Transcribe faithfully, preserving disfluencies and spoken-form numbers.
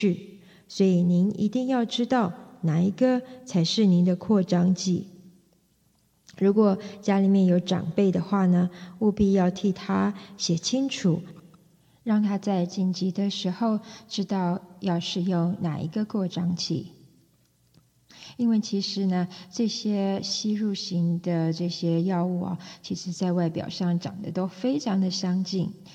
所以您一定要知道哪一个才是您的扩张剂。如果家里面有长辈的话呢，务必要替他写清楚，让他在紧急的时候知道要使用哪一个扩张器。因为其实呢，这些吸入型的这些药物啊，其实在外表上长得都非常的相近，